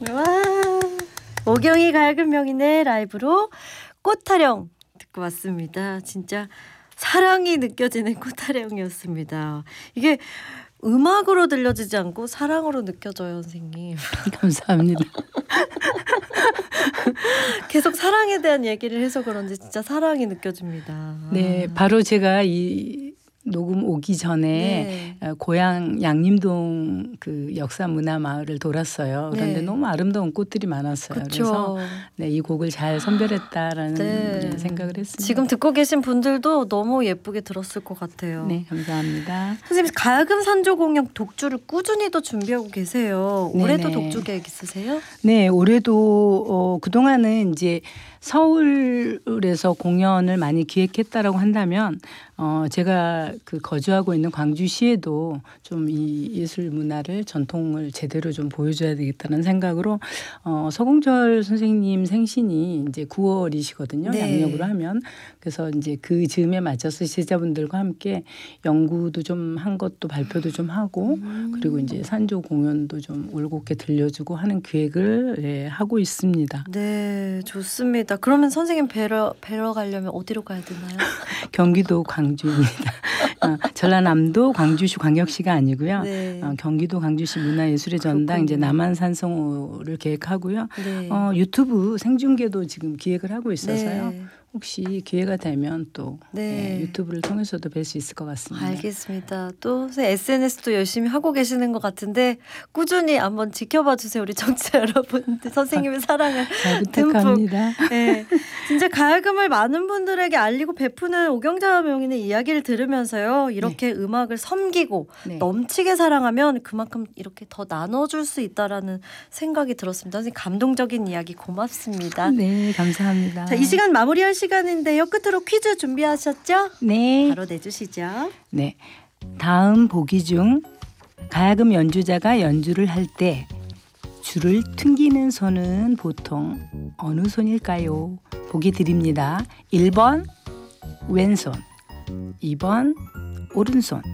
와, 오경이 가야금 명인의 라이브로 꽃타령 듣고 왔습니다. 진짜 사랑이 느껴지는 꽃타령이었습니다. 이게 음악으로 들려지지 않고 사랑으로 느껴져요, 선생님. 감사합니다. 계속 사랑에 대한 얘기를 해서 그런지 진짜 사랑이 느껴집니다. 네, 바로 제가 이 녹음 오기 전에 고향 양림동 그 역사문화마을을 돌았어요. 그런데 너무 아름다운 꽃들이 많았어요. 그쵸. 그래서 네, 이 곡을 잘 선별했다라는 생각을 했습니다. 지금 듣고 계신 분들도 너무 예쁘게 들었을 것 같아요. 네, 감사합니다. 선생님, 가야금 산조 공연 독주를 꾸준히 또 준비하고 계세요. 올해도 독주 계획 있으세요? 네, 올해도 그동안은 이제 서울에서 공연을 많이 기획했다라고 한다면 제가 그 거주하고 있는 광주시에도 좀 이 예술 문화를 전통을 제대로 좀 보여줘야 되겠다는 생각으로 서공철 선생님 생신이 이제 9월이시거든요. 양력으로 하면. 그래서 이제 그 즈음에 맞춰서 제자분들과 함께 연구도 좀 한 것도 발표도 좀 하고 그리고 이제 산조 공연도 좀 올곧게 들려주고 하는 계획을 하고 있습니다. 네, 좋습니다. 그러면 선생님 뵈러 가려면 어디로 가야 되나요? 경기도 광주입니다. 전라남도 광주시 광역시가 아니고요. 경기도 광주시 문화예술의 전당 이제 남한산성호를 계획하고요. 유튜브 생중계도 지금 기획을 하고 있어서요. 혹시 기회가 되면 또 유튜브를 통해서도 뵐 수 있을 것 같습니다. 알겠습니다. 또 SNS도 열심히 하고 계시는 것 같은데 꾸준히 한번 지켜봐 주세요. 우리 청취자 여러분들. 선생님의 사랑을 잘 부탁합니다. 네, 진짜 가야금을 많은 분들에게 알리고 베푸는 오경자 명인의 이야기를 들으면서요. 이렇게 음악을 섬기고 넘치게 사랑하면 그만큼 이렇게 더 나눠줄 수 있다라는 생각이 들었습니다. 선생님, 감동적인 이야기 고맙습니다. 네, 감사합니다. 자, 이 시간 마무리할 시간인데요. 끝으로 퀴즈 준비하셨죠? 네. 바로 내주시죠. 네. 다음 보기 중 가야금 연주자가 연주를 할 때 줄을 튕기는 손은 보통 어느 손일까요? 보기 드립니다. 1번 왼손, 2번 오른손.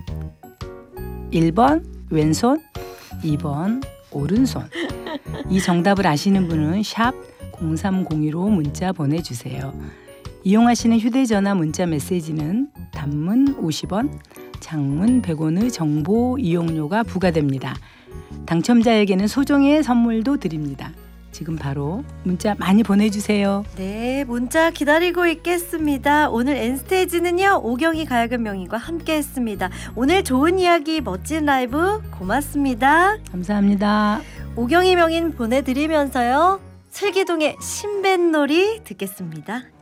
1번 왼손, 2번 오른손. 이 정답을 아시는 분은 샵 0302로 문자 보내주세요. 이용하시는 휴대전화 문자 메시지는 단문 50원, 장문 100원의 정보 이용료가 부과됩니다. 당첨자에게는 소정의 선물도 드립니다. 지금 바로 문자 많이 보내주세요. 네, 문자 기다리고 있겠습니다. 오늘 N스테이지는요, 오경이 가야금 명인과 함께했습니다. 오늘 좋은 이야기, 멋진 라이브 고맙습니다. 감사합니다. 오경이 명인 보내드리면서요, 슬기동의 신뱃놀이 듣겠습니다.